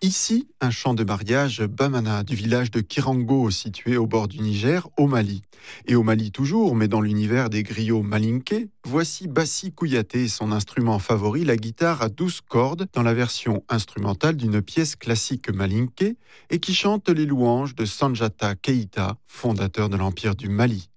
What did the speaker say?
Ici, un chant de mariage Bamana du village de Kirango, situé au bord du Niger, au Mali. Et au Mali toujours, mais dans l'univers des griots malinké, voici Bassi Kouyaté et son instrument favori, la guitare à 12 cordes, dans la version instrumentale d'une pièce classique malinké, et qui chante les louanges de Sanjata Keïta, fondateur de l'Empire du Mali.